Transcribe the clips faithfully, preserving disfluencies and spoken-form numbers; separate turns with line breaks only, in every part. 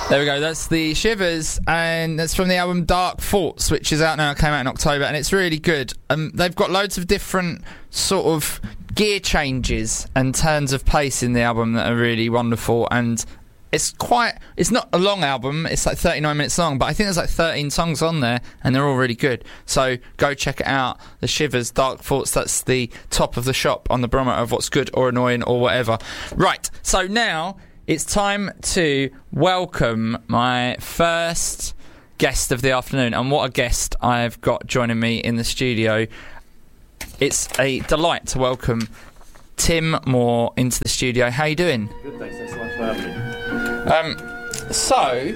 There we go, that's the Shivers, and that's from the album Dark Thoughts, which is out now, came out in October, and it's really good. Um, they've got loads of different sort of gear changes and turns of pace in the album that are really wonderful, and it's quite, it's not a long album, it's like thirty-nine minutes long, but I think there's like thirteen songs on there, and they're all really good. So go check it out, the Shivers, Dark Thoughts, that's the top of the shop on the barometer of what's good or annoying or whatever. Right, so now it's time to welcome my first guest of the afternoon, and what a guest I've got joining me in the studio. It's a delight to welcome Tim Moore into the studio. How you doing?
Good, thanks. Thanks so much for having me.
Um, so,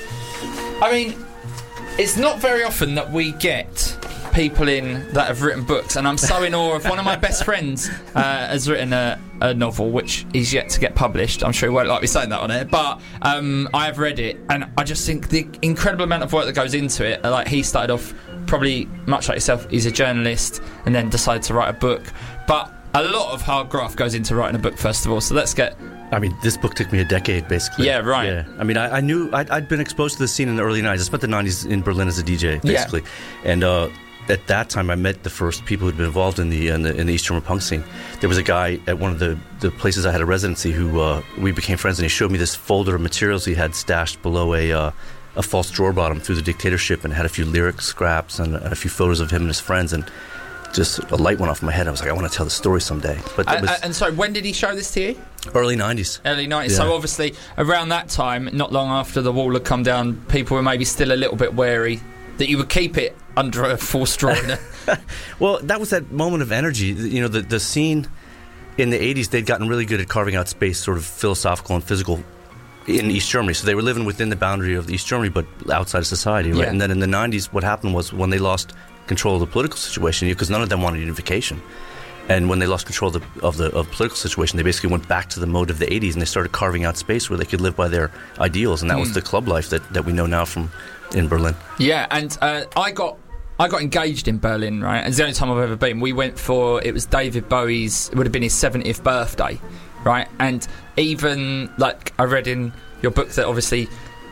I mean, it's not very often that we get people in that have written books, and I'm so in awe of one of my best friends uh, has written a, a novel which is yet to get published. I'm sure he won't like me saying that on it, but um, I have read it, and I just think the incredible amount of work that goes into it. Like, he started off probably much like yourself, he's a journalist and then decided to write a book, but a lot of hard graft goes into writing a book first of all. So let's get
I mean, this book took me a decade, basically.
Yeah, right.
Yeah. I mean, I, I knew I'd, I'd been exposed to the scene in the early nineties. I spent the nineties in Berlin as a D J, basically. Yeah. And uh, at that time, I met the first people who'd been involved in the in the, in the East German punk scene. There was a guy at one of the, the places I had a residency who uh, we became friends, and he showed me this folder of materials he had stashed below a uh, a false drawer bottom through the dictatorship, and had a few lyric scraps and a few photos of him and his friends, and just a light went off in my head. I was like, I want to tell the story someday. But
uh,
was
uh, and so when did he show this to you?
Early nineties.
Early nineties.
Yeah.
So obviously around that time, not long after the wall had come down, people were maybe still a little bit wary that you would keep it under a false drawer.
Well, that was that moment of energy. You know, the, the scene in the eighties, they'd gotten really good at carving out space, sort of philosophical and physical, in East Germany. So they were living within the boundary of East Germany, but outside of society, right?
Yeah.
And then in the nineties, what happened was when they lost control of the political situation, because none of them wanted unification. And when they lost control of the, of the of political situation, they basically went back to the mode of the eighties, and they started carving out space where they could live by their ideals, and that mm. was the club life that, that we know now from in Berlin.
Yeah, and uh, I got I got engaged in Berlin, right? It's the only time I've ever been. We went for, it was David Bowie's, it would have been his seventieth birthday, right? And even, like, I read in your book that obviously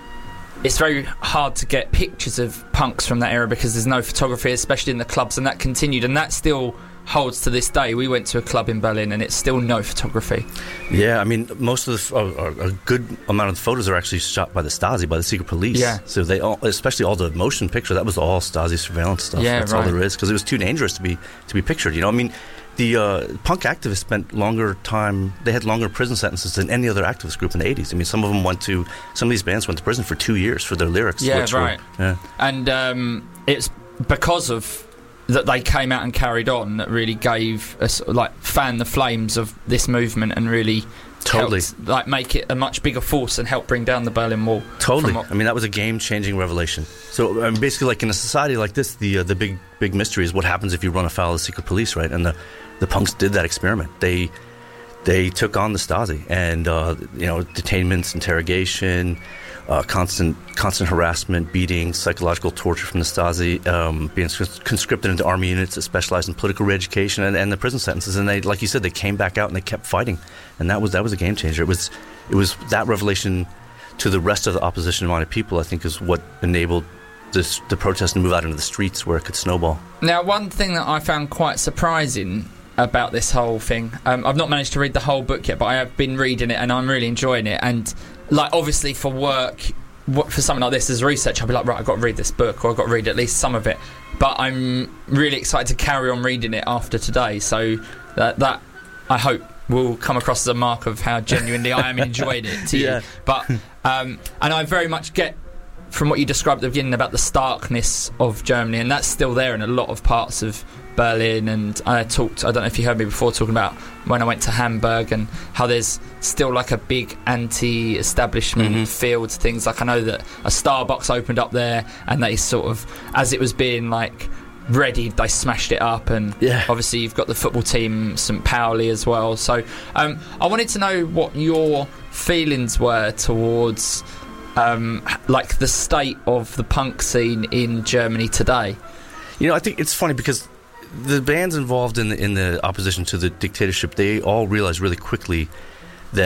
it's very hard to get pictures of punks from that era because there's no photography, especially in the clubs, and that continued, and that still holds to this day. We went to a club in Berlin and it's still no photography.
Yeah, I mean, most of the uh, a good amount of the photos are actually shot by the Stasi, by the secret police.
Yeah.
So they all, especially all the motion picture, that was all Stasi surveillance stuff.
Yeah,
That's
right.
all there is, because it was too dangerous to be to be pictured. You know, I mean, the uh, punk activists spent longer time. They had longer prison sentences than any other activist group in the eighties. I mean, some of them went to some of these bands went to prison for two years for their lyrics.
Yeah,
which
right.
Were, yeah.
And um, it's because of that they came out and carried on that really gave us, like, fan the flames of this movement and really
totally
helped, like, make it a much bigger force and help bring down the Berlin Wall.
Totally.
What,
I mean, that was a game-changing revelation. So, I mean, basically, like in a society like this, the uh, the big big mystery is what happens if you run afoul of the secret police, right? And the the punks did that experiment. They they took on the Stasi, and uh, you know, detainments, interrogation, uh, constant constant harassment, beating, psychological torture from the Stasi, um, being conscripted into army units that specialized in political re-education, and, and the prison sentences. And they, like you said, they came back out and they kept fighting, and that was that was a game changer. It was it was that revelation to the rest of the opposition-minded people, I think, is what enabled this, the protest to move out into the streets where it could snowball.
Now, one thing that I found quite surprising about this whole thing, um, I've not managed to read the whole book yet, but I have been reading it and I'm really enjoying it. And, like, obviously for work, for something like this as research, I'll be like, right, I've got to read this book, or I've got to read at least some of it. But I'm really excited to carry on reading it after today, so that, that I hope will come across as a mark of how genuinely I am enjoying it to
yeah.
you. But um, and I very much get from what you described at the beginning about the starkness of Germany, and that's still there in a lot of parts of Berlin. And I talked, I don't know if you heard me before, talking about when I went to Hamburg and how there's still like a big anti-establishment
mm-hmm.
feel to things. Like, I know that a Starbucks opened up there and they sort of, as it was being like ready, they smashed it up. And
yeah.
obviously you've got the football team Saint Pauli as well. So um, I wanted to know what your feelings were towards um, like the state of the punk scene in Germany today.
You know, I think it's funny because the bands involved in the in the opposition to the dictatorship, they all realized really quickly that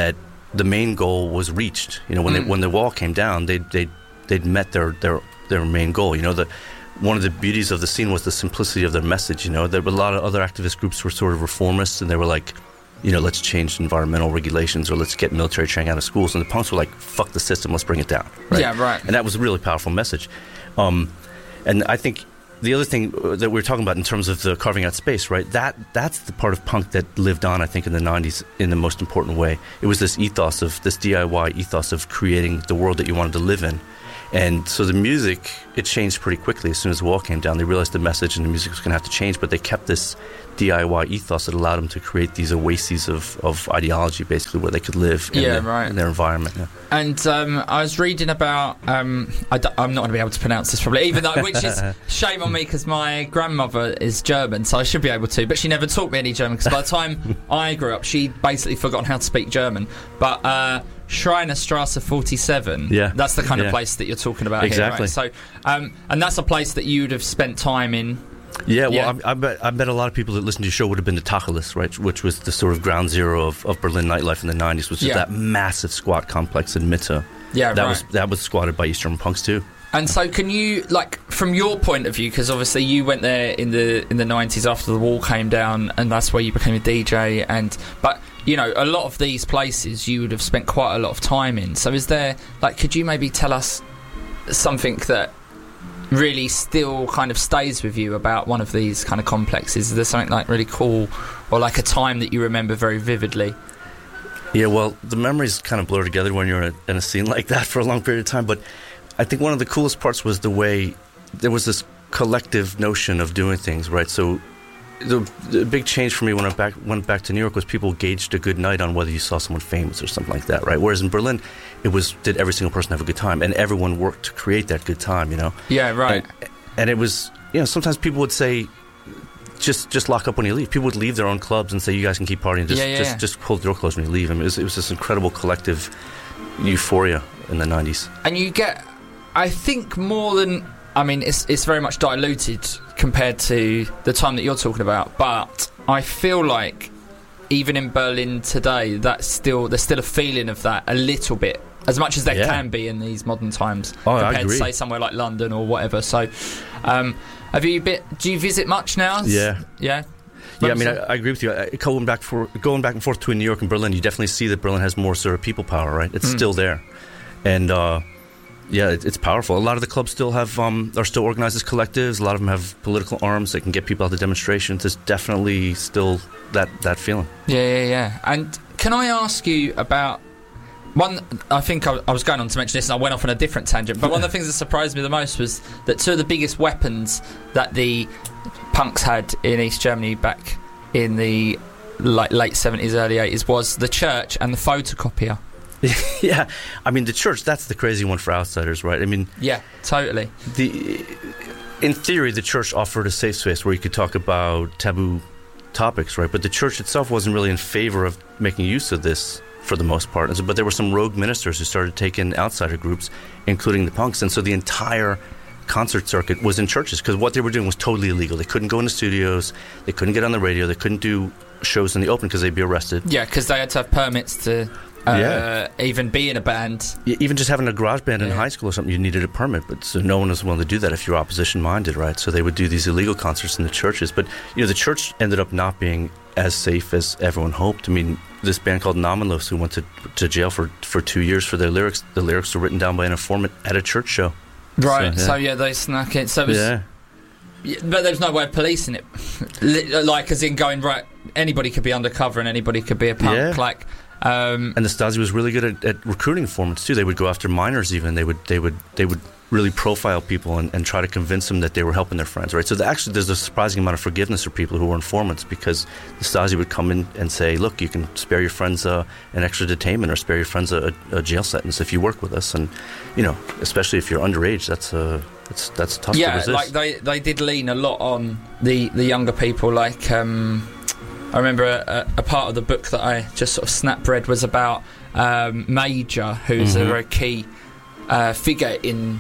the main goal was reached. You know, when
Mm.
they, when the wall came down, they they they'd met their their their main goal. You know, the one of the beauties of the scene was the simplicity of their message. You know, there were a lot of other activist groups were sort of reformists, and they were like, you know, let's change environmental regulations or let's get military training out of schools. And the punks were like, fuck the system, let's bring it down. Right?
Yeah, right.
And that was a really powerful message. Um, and I think the other thing that we were talking about in terms of the carving out space, right, that that's the part of punk that lived on, I think, in the nineties in the most important way. It was this ethos of, this D I Y ethos of creating the world that you wanted to live in. And so the music, it changed pretty quickly. As soon as the wall came down, they realized the message and the music was going to have to change, but they kept this D I Y ethos that allowed them to create these oases of, of ideology, basically, where they could live in,
Yeah,
the,
right.
in their environment. Yeah.
And um, I was reading about, um, I d- I'm not going to be able to pronounce this probably, even though, which is shame on me because my grandmother is German, so I should be able to, but she never taught me any German because by the time I grew up, she'd basically forgotten how to speak German. But uh, Schreinerstrasse forty-seven,
Yeah.
that's the kind
Yeah.
of place that you're talking about
Exactly.
here, right? So, um, and that's a place that you'd have spent time in.
Yeah, well,
Yeah.
I, I, bet, I bet a lot of people that listened to your show would have been to Tacheles, right, which was the sort of ground zero of, of Berlin nightlife in the nineties, which is
Yeah.
that massive squat complex in Mitte.
Yeah,
that
right.
was that was squatted by East German punks too.
And so, can you, like, from your point of view, because obviously you went there in the in the nineties after the wall came down, and that's where you became a D J. And but you know, a lot of these places you would have spent quite a lot of time in. So, is there, like, could you maybe tell us something that really still kind of stays with you about one of these kind of complexes? Is there something like really cool, or like a time that you remember very vividly?
Yeah, well, the memories kind of blur together when you're in a, in a scene like that for a long period of time. But I think one of the coolest parts was the way there was this collective notion of doing things, right? So the, the big change for me when I back, went back to New York was people gauged a good night on whether you saw someone famous or something like that, right? Whereas in Berlin, it was, did every single person have a good time? And everyone worked to create that good time, you know?
Yeah, right.
And, and it was, you know, sometimes people would say, just just lock up when you leave. People would leave their own clubs and say, you guys can keep partying, just
Yeah, yeah,
just,
yeah.
just pull the door closed when you leave. I mean, it was, it was this incredible collective euphoria in the nineties.
And you get, I think, more than, I mean, it's it's very much diluted compared to the time that you're talking about, but I feel like even in Berlin today, that's still there's still a feeling of that a little bit, as much as there
Yeah.
can be in these modern times,
Oh, I
compared
agree.
to say somewhere like London or whatever. So, um, have you been? Do you visit much now?
Yeah.
yeah.
Yeah, I mean, I, I agree with you. I, going back for going back and forth between New York and Berlin, you definitely see that Berlin has more sort of people power, right? It's
Mm.
still there, and uh, yeah, it, it's powerful. A lot of the clubs still have um, are still organized as collectives. A lot of them have political arms that can get people out to demonstrations. There's definitely still that that feeling.
Yeah, yeah, yeah. And can I ask you about one? I think I, I was going on to mention this, and I went off on a different tangent. But one of the things that surprised me the most was that two of the biggest weapons that the punks had in East Germany back in the like late seventies, early eighties was the church and the photocopier.
Yeah, I mean, the church, that's the crazy one for outsiders, right? I mean,
Yeah, totally.
the in theory, the church offered a safe space where you could talk about taboo topics, right? But the church itself wasn't really in favor of making use of this for the most part. And so, but there were some rogue ministers who started taking outsider groups, including the punks. And so the entire concert circuit was in churches because what they were doing was totally illegal. They couldn't go into studios, they couldn't get on the radio, they couldn't do shows in the open because they'd be arrested.
Yeah, because they had to have permits to uh,
Yeah.
even be in a band.
Y- Even just having a garage band in
Yeah.
high school or something, you needed a permit, but so no one was willing to do that if you're opposition-minded, right? So they would do these illegal concerts in the churches. But, you know, the church ended up not being as safe as everyone hoped. I mean, this band called Namenlos, who went to to jail for, for two years for their lyrics, the lyrics were written down by an informant at a church show.
Right,
So,
so
yeah.
yeah, they snuck it. So it was,
Yeah.
yeah, but there's no way of policing it. Li- like, as in going, right, anybody could be undercover and anybody could be a punk.
Yeah.
Like, um,
And the Stasi was really good at, at recruiting informants too. They would go after minors even. They would they would they would really profile people and, and try to convince them that they were helping their friends, right? So the, actually there's a surprising amount of forgiveness for people who were informants because the Stasi would come in and say, look, you can spare your friends uh, an extra detainment or spare your friends a, a jail sentence if you work with us. And, you know, especially if you're underage, that's uh, that's, that's tough to
yeah,
resist.
like they, they did lean a lot on the, the younger people. Like, um, I remember a, a, a part of the book that I just sort of snap read was about um, Major, who's
Mhm.
a very key uh, figure in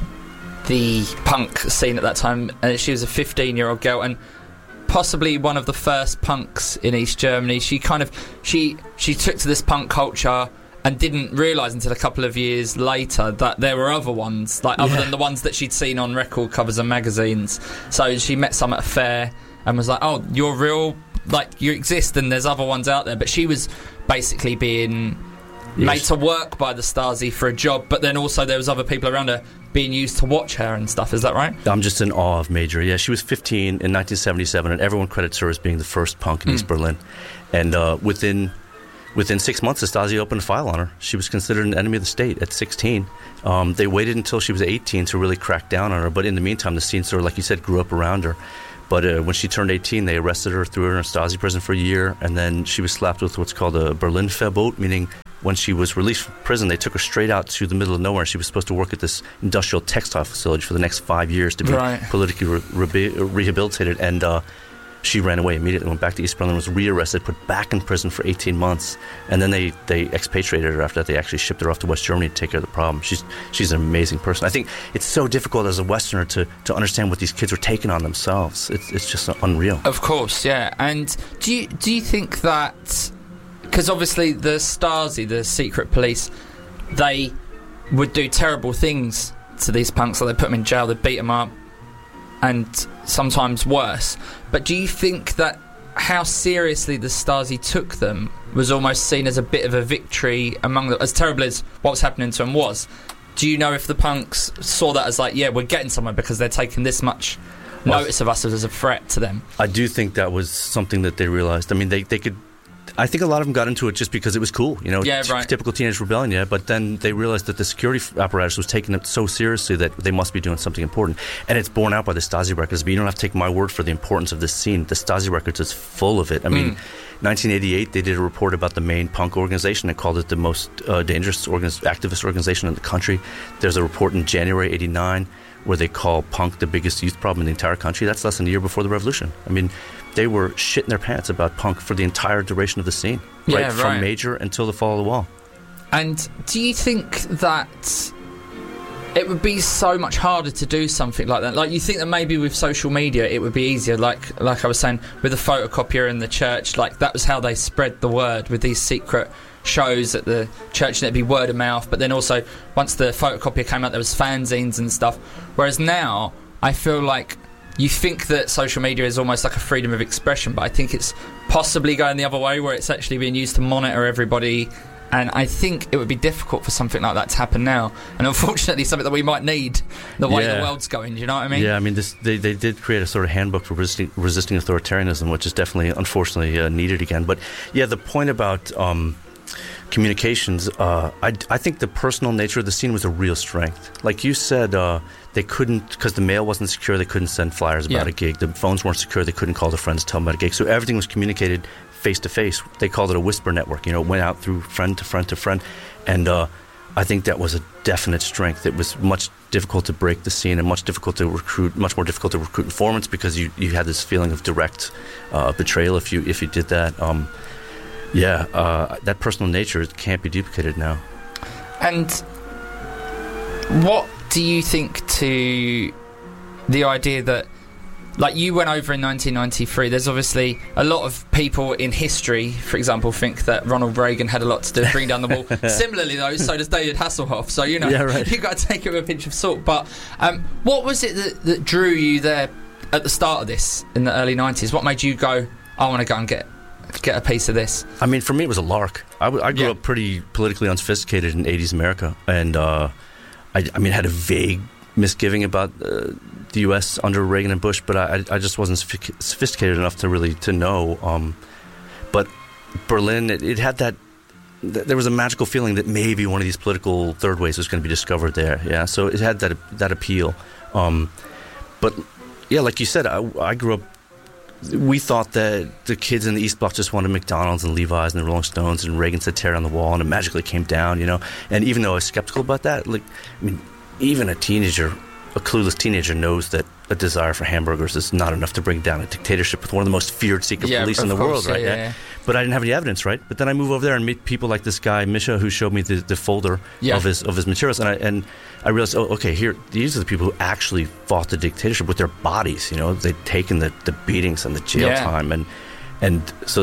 the punk scene at that time. And she was a fifteen-year-old girl and possibly one of the first punks in East Germany. She kind of she she took to this punk culture and didn't realise until a couple of years later that there were other ones, like other
Yeah.
than the ones that she'd seen on record covers and magazines. So she met some at a fair and was like, oh, you're real, like, you exist and there's other ones out there. But she was basically being
Yes.
made to work by the Stasi for a job, but then also there was other people around her being used to watch her and stuff. Is that right?
I'm just in awe of Major. Yeah, she was fifteen in nineteen seventy-seven, and everyone credits her as being the first punk in
Mm.
East Berlin. And uh, within within six months, the Stasi opened a file on her. She was considered an enemy of the state at sixteen. Um, they waited until she was eighteen to really crack down on her. But in the meantime, the scene sort of, like you said, grew up around her. But uh, when she turned eighteen, they arrested her, threw her in a Stasi prison for a year, and then she was slapped with what's called a Berlin-Verbot, meaning when she was released from prison, they took her straight out to the middle of nowhere. She was supposed to work at this industrial textile facility for the next five years to be
Right.
politically re- re- rehabilitated. And uh, she ran away immediately, went back to East Berlin, was rearrested, put back in prison for eighteen months. And then they, they expatriated her after that. They actually shipped her off to West Germany to take care of the problem. She's she's an amazing person. I think it's so difficult as a Westerner to, to understand what these kids were taking on themselves. It's, it's just unreal.
Of course, yeah. And do you, do you think that... Because obviously the Stasi, the secret police, they would do terrible things to these punks. Like they put them in jail, they beat them up, and sometimes worse. But do you think that how seriously the Stasi took them was almost seen as a bit of a victory among them, as terrible as what was happening to them was? Do you know if the punks saw that as like, yeah, we're getting somewhere because they're taking this much notice of us as a threat to them?
I do think that was something that they realized. I mean, they, they could... I think a lot of them got into it just because it was cool, you know,
Yeah,
t-
right.
typical teenage rebellion, yeah, but then they realized that the security f- apparatus was taking it so seriously that they must be doing something important. And it's borne out by the Stasi records, but you don't have to take my word for the importance of this scene. The Stasi records is full of it. I mean,
Mm.
nineteen eighty-eight, they did a report about the main punk organization and called it the most uh, dangerous organiz- activist organization in the country. There's a report in January eighty-nine where they call punk the biggest youth problem in the entire country. That's less than a year before the revolution. I mean, they were shitting their pants about punk for the entire duration of the scene.
Yeah,
right, from
right.
Major until the fall of the wall.
And do you think that it would be so much harder to do something like that? Like, you think that maybe with social media it would be easier, like like I was saying, with the photocopier in the church, like that was how they spread the word with these secret shows at the church, and it'd be word of mouth. But then also, once the photocopier came out, there was fanzines and stuff. Whereas now, I feel like you think that social media is almost like a freedom of expression, but I think it's possibly going the other way, where it's actually being used to monitor everybody. And I think it would be difficult for something like that to happen now. And unfortunately, something that we might need the way
Yeah.
the world's going. Do you know what I mean?
Yeah, I mean, this, they, they did create a sort of handbook for resisting, resisting authoritarianism, which is definitely, unfortunately, uh, needed again. But, yeah, the point about um, communications, uh, I, I think the personal nature of the scene was a real strength. Like you said, uh, they couldn't, because the mail wasn't secure, they couldn't send flyers about
Yeah.
a gig. The phones weren't secure, they couldn't call their friends to tell them about a gig. So everything was communicated face-to-face. They called it a whisper network. You know, it went out through friend to friend to friend. And uh, I think that was a definite strength. It was much difficult to break the scene and much difficult to recruit, much more difficult to recruit informants, because you, you had this feeling of direct uh, betrayal if you if you did that. Um, yeah, uh, that personal nature can't be duplicated now.
And what do you think to the idea that, like, you went over in nineteen ninety-three, there's obviously a lot of people in history, for example, think that Ronald Reagan had a lot to do with bringing down the wall. Similarly, though, so does David Hasselhoff. So, you know,
Yeah, right.
you've got to take it with a pinch of salt. But um, what was it that, that drew you there at the start of this in the early nineties? What made you go, I want to go and get get a piece of this?
I mean, for me, it was a lark. I, w- I grew
Yeah.
up pretty politically unsophisticated in eighties America, and uh, I, I mean, had a vague misgiving about uh, the U S under Reagan and Bush, but I, I just wasn't sophic- sophisticated enough to really to know. Um, but Berlin, it, it had that. Th- there was a magical feeling that maybe one of these political third ways was going to be discovered there. Yeah, so it had that that appeal. Um, but yeah, like you said, I, I grew up. We thought that the kids in the East Block just wanted McDonald's and Levi's and the Rolling Stones, and Reagan said tear down the wall, and it magically came down, you know. And even though I was skeptical about that, like, I mean, even a teenager, a clueless teenager, knows that a desire for hamburgers is not enough to bring down a dictatorship with one of the most feared secret
Yeah,
police
of
in the
course,
world, right?
yeah, yeah.
But I didn't have any evidence, right? But then I move over there and meet people like this guy Misha, who showed me the, the folder
Yeah.
of his of his materials, and I and I realized, oh, okay, here these are the people who actually fought the dictatorship with their bodies. You know, they'd taken the, the beatings and the jail
Yeah.
time, and and so that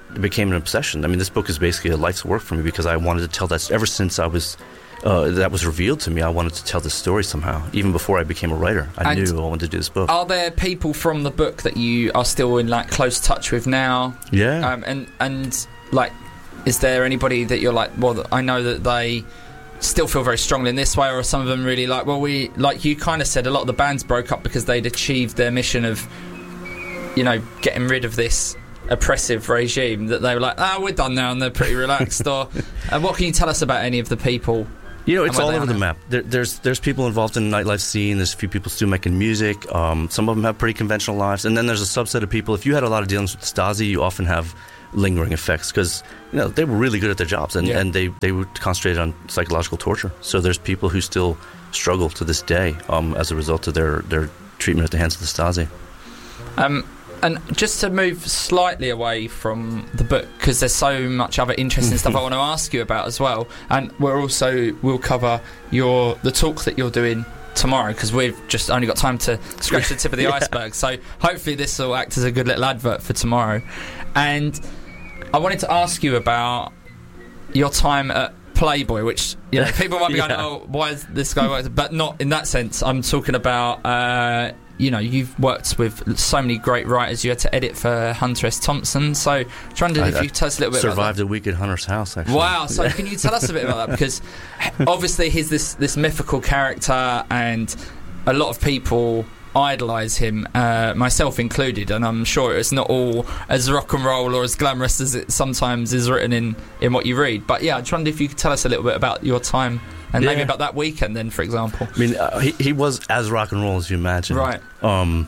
it became an obsession. I mean, this book is basically a life's work for me because I wanted to tell that. Ever since I was uh, that was revealed to me, I wanted to tell this story somehow. Even before I became a writer, I
And
knew I wanted to do this book.
Are there people from the book that you are still in like close touch with now?
Yeah.
Um, and and like, is there anybody that you're like, well, I know that they still feel very strongly in this way, or are some of them really like, well, we like you kind of said, a lot of the bands broke up because they'd achieved their mission of, you know, getting rid of this oppressive regime, that they were like, oh, we're done now, and they're pretty relaxed. Or uh, what can you tell us about any of the people?
You know, it's
and
all
where they
over
are
the
now?
map. There, there's there's people involved in the nightlife scene. There's a few people still making music. Um, some of them have pretty conventional lives, and then there's a subset of people. If you had a lot of dealings with Stasi, you often have lingering effects because you know they were really good at their jobs, and,
Yeah.
and they they would concentrate on psychological torture. So there's people who still struggle to this day um, as a result of their their treatment at the hands of the Stasi.
Um, and just to move slightly away from the book, because there's so much other interesting stuff I want to ask you about as well, and we're also we'll cover your the talk that you're doing tomorrow, because we've just only got time to scratch the tip of the
Yeah.
iceberg. So hopefully this will act as a good little advert for tomorrow. And I wanted to ask you about your time at Playboy, which you know people might be going,
Yeah.
"Oh, why is this guy?" working? But not in that sense. I'm talking about. Uh, You know, you've worked with so many great writers. You had to edit for Hunter S. Thompson. So, I wondered
I-
if
I
you could tell us a little bit about
Survived
that.
a week at Hunter's house, actually.
Wow. So, can you tell us a bit about that? Because obviously, he's this this mythical character, and a lot of people idolise him, uh, myself included. And I'm sure it's not all as rock and roll or as glamorous as it sometimes is written in in what you read. But yeah, I just wondered if you could tell us a little bit about your time. And
Yeah.
maybe about that weekend then, for example.
I mean, uh, he, he was as rock and roll as you imagine.
Right.
Um,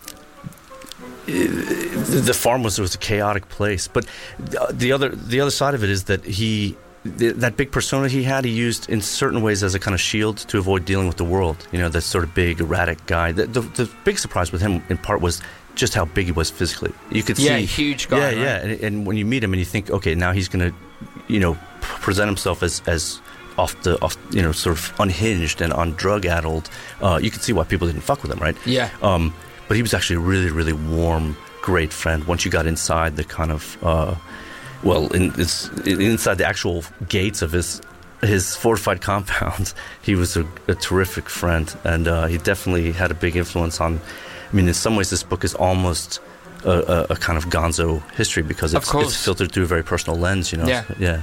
the the farm was was a chaotic place, but the other the other side of it is that he th- that big persona he had, he used in certain ways as a kind of shield to avoid dealing with the world. You know, that sort of big erratic guy. The, the, the big surprise with him, in part, was just how big he was physically. You could
Yeah,
see,
huge guy,
Yeah,
right?
yeah. And, and when you meet him, and you think, okay, now he's going to, you know, p- present himself as as off the off, you know, sort of unhinged and on drug addled. Uh, you can see why people didn't fuck with him, right?
Yeah.
Um, but he was actually a really, really warm, great friend. Once you got inside the kind of, uh, well, in, it's, inside the actual gates of his his fortified compound, he was a, a terrific friend, and uh, he definitely had a big influence on. I mean, in some ways, this book is almost a, a, a kind of Gonzo history because
Of
it's,
course.
it's filtered through a very personal lens. You know,
Yeah.
yeah.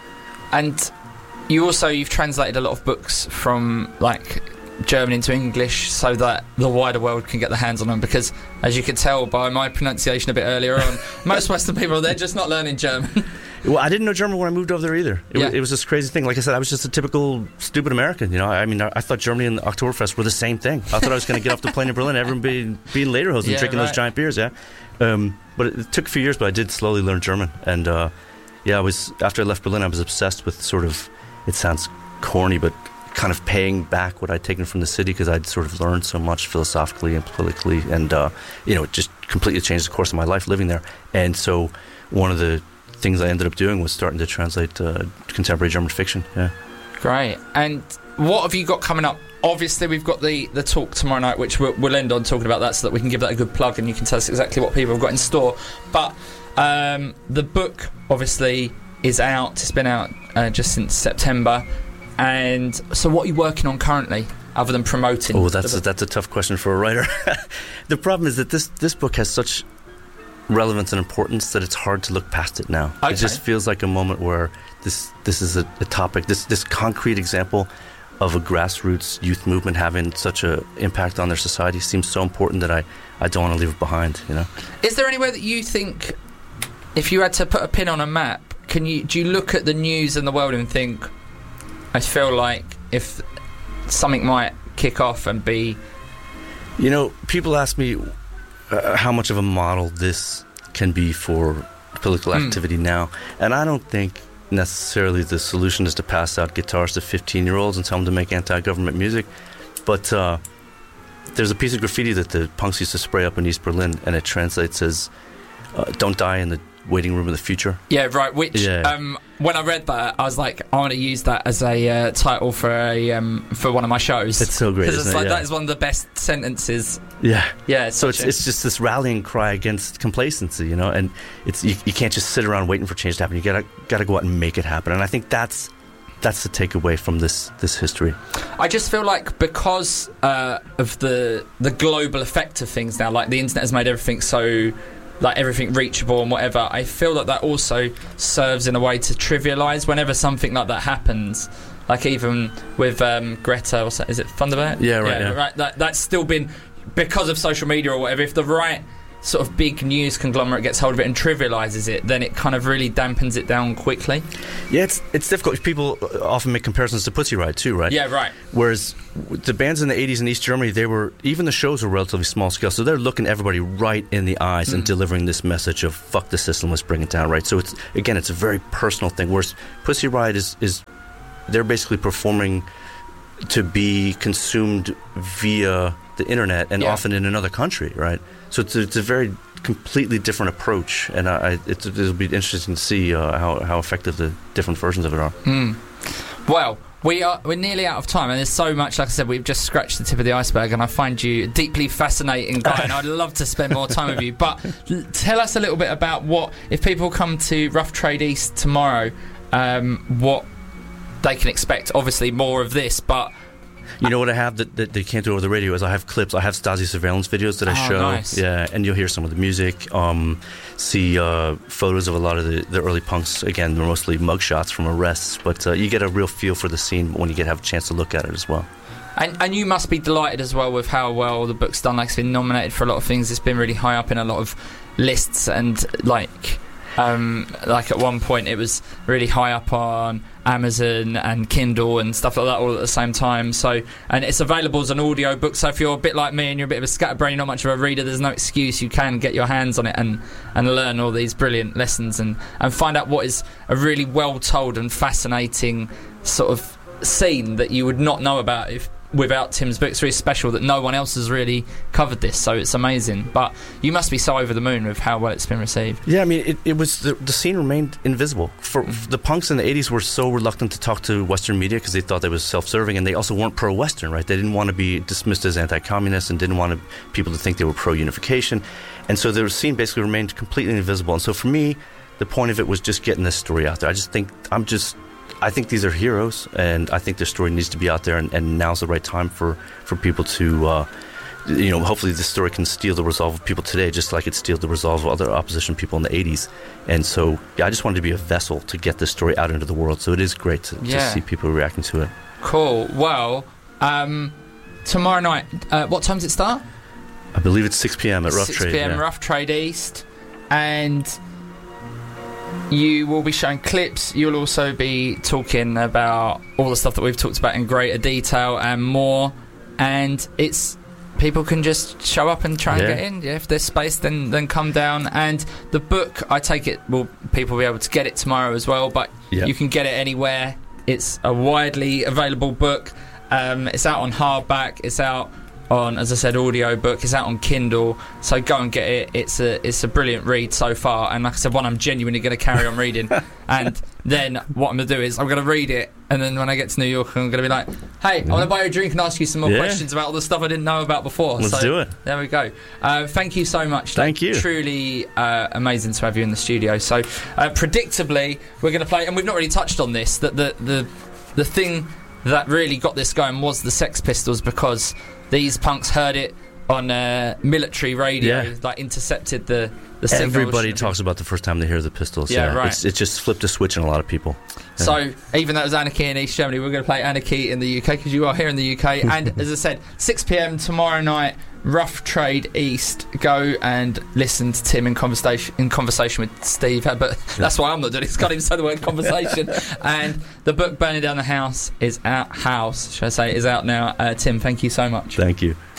And you also you've translated a lot of books from like German into English so that the wider world can get their hands on them, because as you could tell by my pronunciation a bit earlier on, most Western people, they're just not learning German.
Well, I didn't know German when I moved over there either. It,
Yeah.
was, it was this crazy thing. Like I said, I was just a typical stupid American. You know, I mean, I, I thought Germany and Oktoberfest were the same thing. I thought I was going to get off the plane in Berlin, everyone being being lederhosen and
Yeah,
drinking
right.
those giant beers. Yeah, um, but it, it took a few years, but I did slowly learn German. And uh, yeah, I was after I left Berlin, I was obsessed with sort of. It sounds corny, but kind of paying back what I'd taken from the city because I'd sort of learned so much philosophically and politically, and uh, you know, it just completely changed the course of my life living there. And so, one of the things I ended up doing was starting to translate uh, contemporary German fiction. Yeah.
Great. And what have you got coming up? Obviously, we've got the, the talk tomorrow night, which we'll, we'll end on talking about that so that we can give that a good plug and you can tell us exactly what people have got in store. But um, the book, obviously, is out. It's been out uh, just since September. And so what are you working on currently, other than promoting?
Oh, that's
the
a, that's a tough question for a writer. The problem is that this, this book has such relevance and importance that it's hard to look past it now.
Okay.
It just feels like a moment where this this is a, a topic, this this concrete example of a grassroots youth movement having such an impact on their society seems so important that I, I don't want to leave it behind, you know?
Is there anywhere that you think, if you had to put a pin on a map, can you do you look at the news and the world and think, I feel like if something might kick off and be...
You know, people ask me uh, how much of a model this can be for political
Mm.
activity now, and I don't think necessarily the solution is to pass out guitars to fifteen-year-olds and tell them to make anti-government music, but uh, there's a piece of graffiti that the punks used to spray up in East Berlin, and it translates as uh, "Don't die in the waiting room of the future.
Yeah, right. Which
Yeah.
um, when I read that, I was like, I want to use that as a uh, title for a um, for one of my shows.
It's so great,
because it's
isn't it?
like
Yeah.
that is one of the best sentences.
Yeah.
Yeah. It's
So
such
it's
a-
it's just this rallying cry against complacency, you know, and it's you, you can't just sit around waiting for change to happen. You gotta gotta go out and make it happen. And I think that's that's the takeaway from this this history.
I just feel like because uh, of the the global effect of things now, like the internet has made everything so, like everything reachable and whatever. I feel that that also serves in a way to trivialise whenever something like that happens. Like even with um, Greta, what's that? Is it Thunderbird?
Yeah, right, yeah.
right. That, that's still been because of social media or whatever. If the right sort of big news conglomerate gets hold of it and trivialises it, then it kind of really dampens it down quickly.
Yeah, it's it's difficult. People often make comparisons to Pussy Riot too, right?
Yeah, right.
Whereas the bands in the eighties in East Germany, they were even the shows were relatively small scale, so they're looking everybody right in the eyes and delivering this message of fuck the system, let's bring it down, right? So it's again, it's a very personal thing. Whereas Pussy Riot is is they're basically performing to be consumed via the internet and
Yeah.
often in another country, right? So it's a, it's a very completely different approach, and I, it's, it'll be interesting to see uh, how how effective the different versions of it are.
Mm. Well, we are we're nearly out of time, and there's so much. Like I said, we've just scratched the tip of the iceberg, and I find you a deeply fascinating guy, and I'd love to spend more time with you. But l- tell us a little bit about what if people come to Rough Trade East tomorrow, um, what they can expect. Obviously, more of this, but.
You know what I have that, that they can't do over the radio is I have clips. I have Stasi surveillance videos that I
Oh,
show.
nice.
Yeah, and you'll hear some of the music. Um, see uh, photos of a lot of the, the early punks. Again, they're mostly mugshots from arrests, but uh, you get a real feel for the scene when you get have a chance to look at it as well.
And, and you must be delighted as well with how well the book's done. Like, it's been nominated for a lot of things. It's been really high up in a lot of lists, and like, um, like at one point it was really high up on Amazon and Kindle and stuff like that all at the same time. So, and it's available as an audio book. So if you're a bit like me and you're a bit of a scatterbrain, not much of a reader, there's no excuse. You can get your hands on it and, and learn all these brilliant lessons and, and find out what is a really well told and fascinating sort of scene that you would not know about if without Tim's book. It's really special that no one else has really covered this, so it's amazing. But you must be so over the moon with how well it's been received.
Yeah, I mean, it, it was the, the scene remained invisible. For, for the punks in the eighties were so reluctant to talk to Western media because they thought they was self-serving, and they also weren't pro-Western, right? They didn't want to be dismissed as anti-communist and didn't want to, people to think they were pro-unification. And so the scene basically remained completely invisible. And so for me, the point of it was just getting this story out there. I just think, I'm just... I think these are heroes, and I think their story needs to be out there, and, and now's the right time for, for people to, uh, you know, hopefully this story can steal the resolve of people today, just like it steals the resolve of other opposition people in the eighties. And so, yeah, I just wanted to be a vessel to get this story out into the world, so it is great to,
Yeah.
to see people reacting to it.
Cool. Well, um, tomorrow night, uh, what time does it start?
I believe it's six p.m. at Rough
six
Trade.
p.m.
yeah.
Rough Trade East, and you will be showing clips. You'll also be talking about all the stuff that we've talked about in greater detail and more. And it's people can just show up and try and
Yeah.
get in. Yeah, if there's space, then then come down. And the book, I take it, will people will be able to get it tomorrow as well. But
Yeah.
you can get it anywhere. It's a widely available book. Um, it's out on hardback. It's out on, as I said, audio book. It's out on Kindle, so go and get it. It's a it's a brilliant read so far, and like I said, one I'm genuinely going to carry on reading. And then what I'm going to do is I'm going to read it, and then when I get to New York, I'm going to be like, "Hey, I want to buy you a drink and ask you some more
Yeah.
questions about all the stuff I didn't know about before."
Let's
so
do it.
There we go. Uh, thank you so much.
Thank you.
Truly uh, amazing to have you in the studio. So, uh, predictably, we're going to play, and we've not really touched on this. That the the the thing that really got this going was the Sex Pistols, because these punks heard it on uh, military radio,
Yeah.
like intercepted the the signals.
Everybody talks about the first time they hear the Pistols.
Yeah, right.
It's, it just flipped a switch in a lot of people. Yeah.
So even though it was Anarchy in East Germany, we're going to play Anarchy in the U K because you are here in the U K. And as I said, six p.m. tomorrow night, Rough Trade East. Go and listen to Tim in conversation in conversation with Steve. But that's why I'm not doing it. It's got him say the word conversation. And the book Burning Down the House is out. House, should I say, is out now. Uh, Tim, thank you so much.
Thank you.